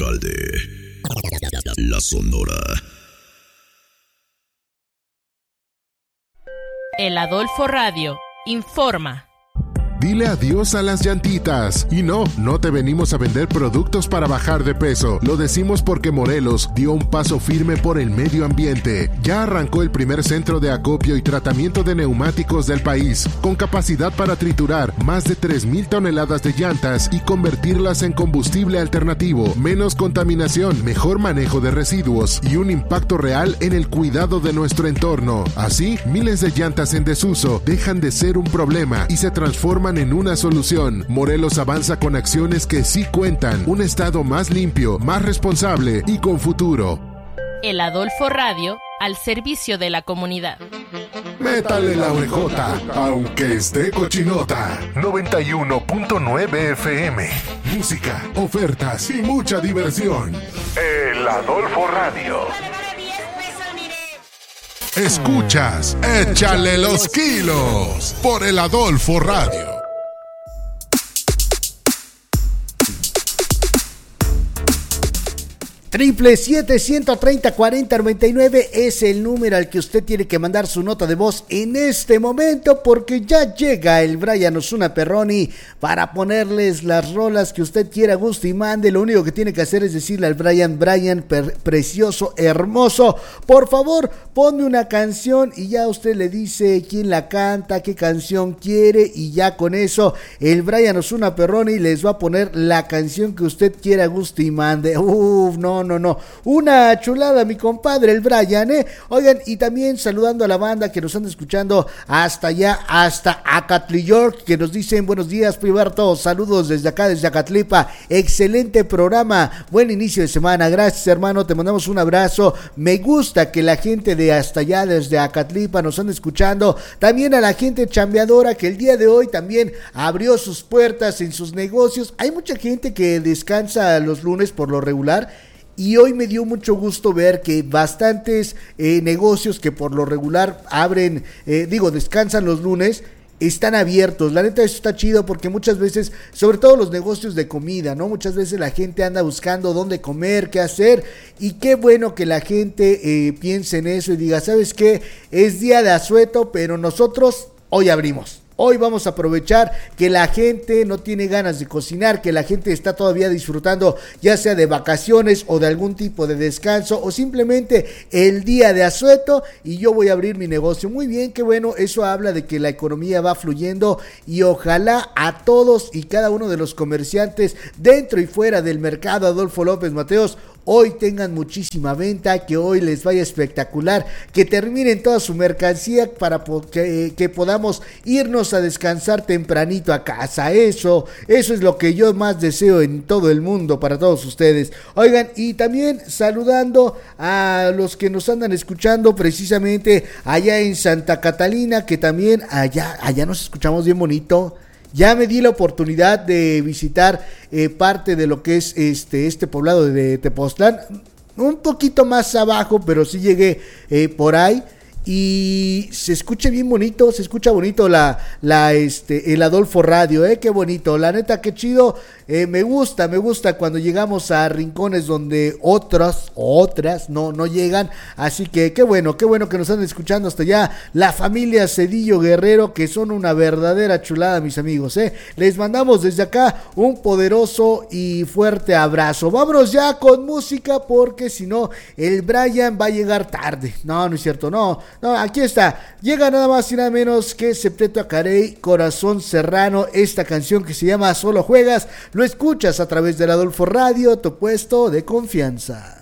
Alcalde. La Sonora. El Adolfo Radio informa. Dile adiós a las llantitas. Y no te venimos a vender productos para bajar de peso. Lo decimos porque Morelos dio un paso firme por el medio ambiente. Ya arrancó el primer centro de acopio y tratamiento de neumáticos del país, con capacidad para triturar más de 3,000 toneladas de llantas y convertirlas en combustible alternativo. Menos contaminación, mejor manejo de residuos y un impacto real en el cuidado de nuestro entorno. Así, miles de llantas en desuso dejan de ser un problema y se transforman en una solución. Morelos avanza con acciones que sí cuentan. Un estado más limpio, más responsable y con futuro. El Adolfo Radio, al servicio de la comunidad. Métale la orejota, aunque esté cochinota. 91.9 FM. Música, ofertas y mucha diversión. El Adolfo Radio. Escuchas, échale los kilos por el Adolfo Radio. Triple 7-130-40-99 es el número al que usted tiene que mandar su nota de voz en este momento, porque ya llega el Brian Osuna Perroni para ponerles las rolas que usted quiera, guste y mande. Lo único que tiene que hacer es decirle al Brian, precioso, hermoso, por favor, ponme una canción, y ya usted le dice quién la canta, qué canción quiere, y ya con eso el Brian Osuna Perroni les va a poner la canción que usted quiera, guste y mande. No, una chulada, mi compadre, el Brian, Oigan, y también saludando a la banda que nos anda escuchando hasta allá, hasta Acatli, York, que nos dicen buenos días, Priberto, saludos desde acá, desde Acatlipa, excelente programa, buen inicio de semana, gracias hermano, te mandamos un abrazo, me gusta que la gente de hasta allá, desde Acatlipa, nos anda escuchando, también a la gente chambeadora que el día de hoy también abrió sus puertas en sus negocios. Hay mucha gente que descansa los lunes por lo regular, y hoy me dio mucho gusto ver que bastantes negocios que por lo regular abren, descansan los lunes, están abiertos. La neta, eso está chido porque muchas veces, sobre todo los negocios de comida, ¿no? Muchas veces la gente anda buscando dónde comer, qué hacer, y qué bueno que la gente piense en eso y diga, ¿sabes qué? Es día de asueto, pero nosotros hoy abrimos. Hoy vamos a aprovechar que la gente no tiene ganas de cocinar, que la gente está todavía disfrutando ya sea de vacaciones o de algún tipo de descanso o simplemente el día de asueto, y yo voy a abrir mi negocio. Muy bien, qué bueno, eso habla de que la economía va fluyendo, y ojalá a todos y cada uno de los comerciantes dentro y fuera del mercado Adolfo López Mateos hoy tengan muchísima venta, que hoy les vaya espectacular, que terminen toda su mercancía para que podamos irnos a descansar tempranito a casa. Eso es lo que yo más deseo en todo el mundo para todos ustedes. Oigan, y también saludando a los que nos andan escuchando precisamente allá en Santa Catalina, que también allá nos escuchamos bien bonito. Ya me di la oportunidad de visitar parte de lo que es este poblado de Tepoztlán, un poquito más abajo, pero sí llegué por ahí. Y se escucha bien bonito, se escucha bonito el Adolfo Radio, qué bonito, la neta, qué chido. Me gusta cuando llegamos a rincones donde otras no llegan, así que qué bueno que nos están escuchando hasta allá, la familia Cedillo Guerrero, que son una verdadera chulada, mis amigos, les mandamos desde acá un poderoso y fuerte abrazo. Vámonos ya con música, porque si no, el Brian va a llegar tarde. No es cierto, no, aquí está, llega nada más y nada menos que Septeto Acarey, Corazón Serrano, esta canción que se llama Solo Juegas. Lo escuchas a través del Adolfo Radio, tu puesto de confianza.